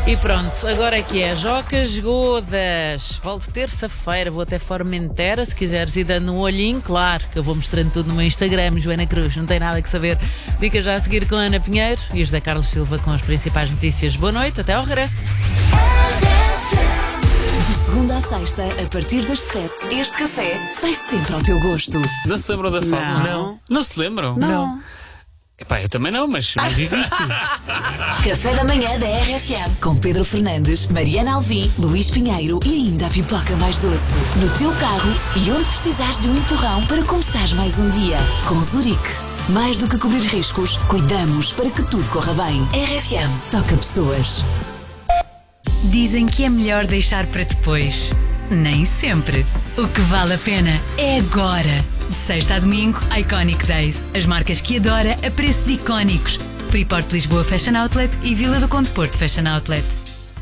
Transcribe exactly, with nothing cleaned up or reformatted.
E pronto, agora é que é Jocas Godas. Volto terça-feira, vou até Formentera. Se quiseres ir dando um olhinho, claro que eu vou mostrando tudo no meu Instagram, Joana Cruz, não tem nada que saber. Dica já a seguir com a Ana Pinheiro e José Carlos Silva com as principais notícias. Boa noite, até ao regresso. De segunda à sexta, a partir das sete, este café sai sempre ao teu gosto. Não se lembram da fórmula? Não. Não se lembram? Não. Epá, eu também não, mas, mas existe. Café da manhã da R F M. Com Pedro Fernandes, Mariana Alvim, Luís Pinheiro e ainda a pipoca mais doce. No teu carro e onde precisares de um empurrão para começares mais um dia. Com Zurique. Mais do que cobrir riscos, cuidamos para que tudo corra bem. R F M. Toca pessoas. Dizem que é melhor deixar para depois. Nem sempre. O que vale a pena é agora. De sexta a domingo, Iconic Days. As marcas que adora a preços icónicos. Freeport Lisboa Fashion Outlet e Vila do Conde Porto Fashion Outlet.